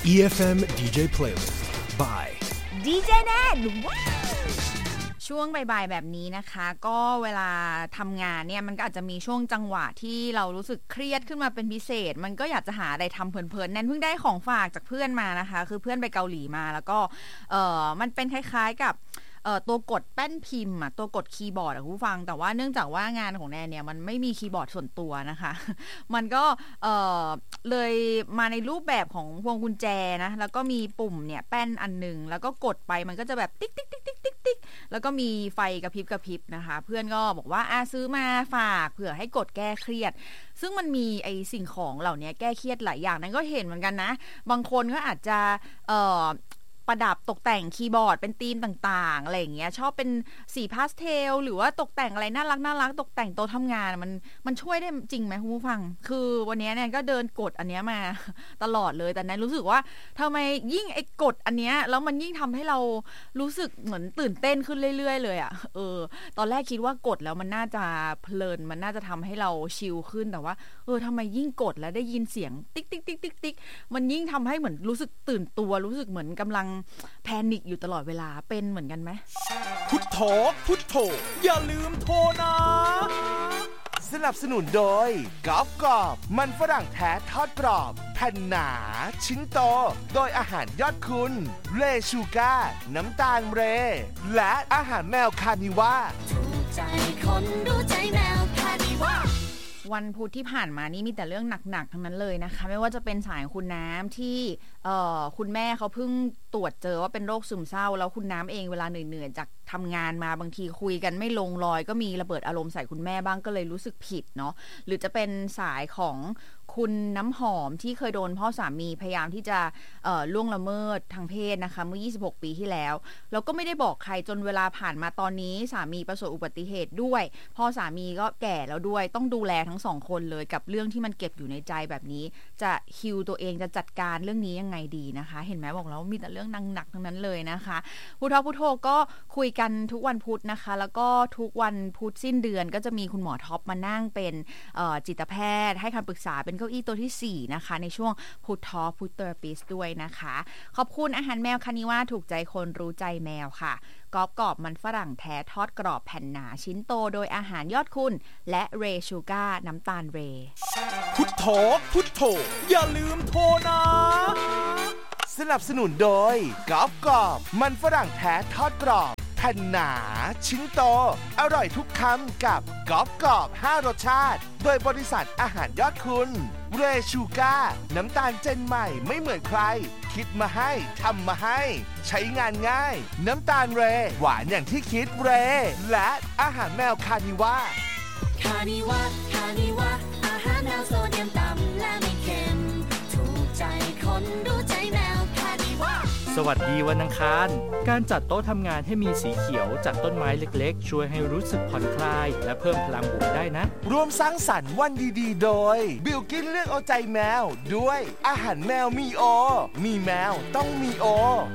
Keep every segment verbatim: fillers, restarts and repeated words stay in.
อี เอฟ เอ็ม ดี เจ Playlist by ดี เจ แนนว้าวช่วงบ่ายๆแบบนี้นะคะก็เวลาทำงานเนี่ยมันก็อาจจะมีช่วงจังหวะที่เรารู้สึกเครียดขึ้นมาเป็นพิเศษมันก็อยากจะหาอะไรทำเพลินๆแนนเพิ่งได้ของฝากจากเพื่อนมานะคะคือเพื่อนไปเกาหลีมาแล้วก็เออมันเป็นคล้ายๆกับเอ่อตัวกดแป้นพิมพ์อ่ะตัวกดคีย์บอร์ดอ่ะคุณผู้ฟังแต่ว่าเนื่องจากว่างานของแนนเนี่ยมันไม่มีคีย์บอร์ดส่วนตัวนะคะมันก็เอ่อเลยมาในรูปแบบของพวงกุญแจนะแล้วก็มีปุ่มเนี่ยแป้นอันนึงแล้วก็กดไปมันก็จะแบบติ๊กติ๊กติ๊กติ๊กติ๊กติ๊กแล้วก็มีไฟกระพริบกระพริบนะคะเพื่อนก็บอกว่าอ่ะซื้อมาฝากเผื่อให้กดแก้เครียดซึ่งมันมีไอสิ่งของเหล่านี้แก้เครียดหลายอย่างนั้นก็เห็นเหมือนกันนะบางคนก็อาจจะเอ่อประดับตกแต่งคีย์บอร์ดเป็นธีมต่างๆอะไรอย่างเงี้ยชอบเป็นสีพาสเทลหรือว่าตกแต่งอะไรน่ารักน่ารักตกแต่งโต๊ะทำงานมันมันช่วยได้จริงไหมคุณผู้ฟังคือวันนี้เนี่ยก็เดินกดอันเนี้ยมาตลอดเลยแต่นั้นรู้สึกว่าทำไมยิ่งไอ้กดอันเนี้ยแล้วมันยิ่งทำให้เรารู้สึกเหมือนตื่นเต้นขึ้นเรื่อยๆเลยอ่ะเออตอนแรกคิดว่ากดแล้วมันน่าจะเพลินมันน่าจะทำให้เราชิลขึ้นแต่ว่าเออทำไมยิ่งกดแล้วได้ยินเสียงติ๊กติ๊กติ๊กติ๊กติ๊กมันยิ่งทำให้เหมือนรู้สึกตื่นตัวรู้สึกเหมือนกำลังแพนิคอยู่ตลอดเวลาเป็นเหมือนกันไหมพุทโธพุทโธอย่าลืมโทรนะสนับสนุนโดยกอล์ฟกรอบมันฝรั่งแท้ทอดกรอบแผ่นหนาชิ้นโตโดยอาหารยอดคุณเรชูก้าน้ำตาลเรและอาหารแมวคานิว่าถูกใจคนรู้ใจแมวคานิว่าวันพุธที่ผ่านมานี่มีแต่เรื่องหนักๆทั้งนั้นเลยนะคะไม่ว่าจะเป็นสายคุณน้ำที่เอ่อคุณแม่เขาเพิ่งตรวจเจอว่าเป็นโรคซึมเศร้าแล้วคุณน้ำเองเวลาเหนื่อยๆจากทำงานมาบางทีคุยกันไม่ลงรอยก็มีระเบิดอารมณ์ใส่คุณแม่บ้างก็เลยรู้สึกผิดเนาะหรือจะเป็นสายของคุณน้ำหอมที่เคยโดนพ่อสามีพยายามที่จะเอ่อล่วงละเมิดทางเพศนะคะเมื่อยี่สิบหกปีที่แล้วแล้วก็ไม่ได้บอกใครจนเวลาผ่านมาตอนนี้สามีประสบอุบัติเหตุด้วยพ่อสามีก็แก่แล้วด้วยต้องดูแลทั้งสองคนเลยกับเรื่องที่มันเก็บอยู่ในใจแบบนี้จะฮีลตัวเองจะจัดการเรื่องนี้ยังไงดีนะคะเห็นไหมบอกแล้วมีแต่เรื่องหนักๆทั้งนั้นเลยนะคะพุทโธพุทโธก็คุยกันทุกวันพุธนะคะแล้วก็ทุกวันพุธสิ้นเดือนก็จะมีคุณหมอท็อปมานั่งเป็นจิตแพทย์ให้คำปรึกษาเป็นเก้าอี้ตัวที่สี่นะคะในช่วงพุทโธพุทเทอราปิสด้วยนะคะขอบคุณอาหารแมวคานิว่าถูกใจคนรู้ใจแมวค่ะกรอบกรอบมันฝรั่งแท้ทอดกรอบแผ่นหนาชิ้นโตโดยอาหารยอดคุณและเรชูก้าน้ำตาลเรพุทโธพุทโธอย่าลืมโทรนะสนับสนุนโดยกรอบกรอบมันฝรั่งแท้ทอดกรอบแผ่นหนาชิ้นโตอร่อยทุกคำกับกรอบกรอบห้ารสชาติโดยบริษัทอาหารยอดคุณเรชูก้าน้ำตาลเจนใหม่ไม่เหมือนใครคิดมาให้ทำมาให้ใช้งานง่ายน้ำตาลเรหวานอย่างที่คิดเรและอาหารแมวคานิว่าคานิว่าคานิว่าอาหารแมวโซเดียมต่ำและไม่เค็มถูกใจคนรู้ใจแมวคานิว่าสวัสดีวันอังคารการจัดโต๊ะทำงานให้มีสีเขียวจากต้นไม้เล็กๆช่วยให้รู้สึกผ่อนคลายและเพิ่มพลังบวกได้นะร่วมสร้างสรรค์วันดีๆโดยบิลกินเลือกเอาใจแมวด้วยอาหารแมวมีโอมีแมวต้องมีโอ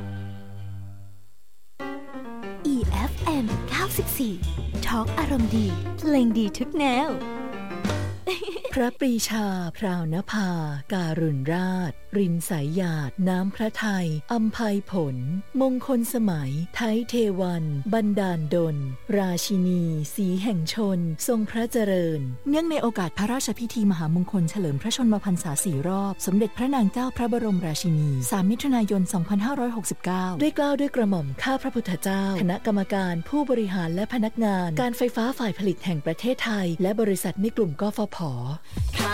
อี เอฟ เอ็ม เก้าสิบสี่ Talk อารมณ์ดีเพลงดีทุกแนวพระปรีชาพราวนภาการุณราชรินสายหยาดน้ำพระทัยอัมไพผลมงคลสมัยไทยเทวันบันดาลดลราชินีสีแห่งชนทรงพระเจริญเนื่องในโอกาสพระราชพิธีมหามงคลเฉลิมพระชนมพรรษาสี่รอบสมเด็จพระนางเจ้าพระบรมราชินีสามมิถุนายนสองพันห้าร้อยหกสิบเก้าด้วยเกล้าด้วยกระหม่อมข้าพระพุทธเจ้าคณะกรรมการผู้บริหารและพนักงานการไฟฟ้าฝ่ายผลิตแห่งประเทศไทยและบริษัทในกลุ่มกฟผ